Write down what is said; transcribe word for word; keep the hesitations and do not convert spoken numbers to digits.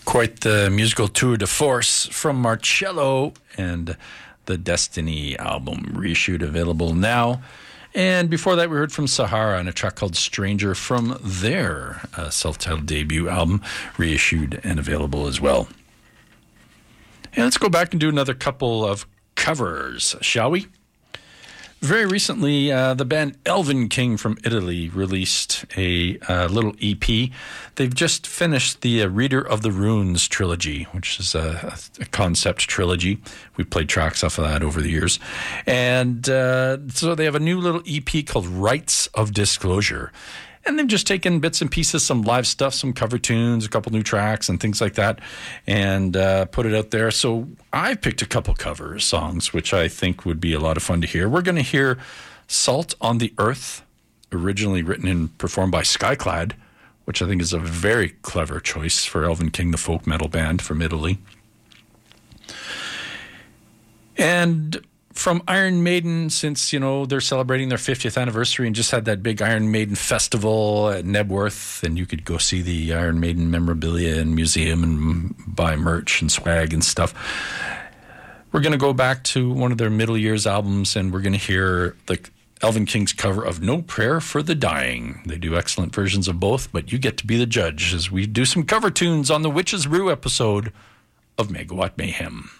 Quite the musical tour de force from Marcello and the Destiny album, reissued, available now. And before that, we heard from Sahara on a track called Stranger from their uh, self-titled debut album, reissued and available as well. And let's go back and do another couple of covers, shall we? Very recently, uh, the band Elven King from Italy released a uh, little E P. They've just finished the uh, Reader of the Runes trilogy, which is a, a concept trilogy. We played tracks off of that over the years. And uh, so they have a new little E P called Rights of Disclosure. And they've just taken bits and pieces, some live stuff, some cover tunes, a couple new tracks and things like that, and uh, put it out there. So I picked a couple cover songs, which I think would be a lot of fun to hear. We're going to hear Salt on the Earth, originally written and performed by Skyclad, which I think is a very clever choice for Elven King, the folk metal band from Italy. And from Iron Maiden, since, you know, they're celebrating their fiftieth anniversary and just had that big Iron Maiden festival at Nebworth, and you could go see the Iron Maiden memorabilia and museum and buy merch and swag and stuff. We're going to go back to one of their middle years albums, and we're going to hear the Elven King's cover of No Prayer for the Dying. They do excellent versions of both, but you get to be the judge as we do some cover tunes on the Witch's Brew episode of Megawatt Mayhem.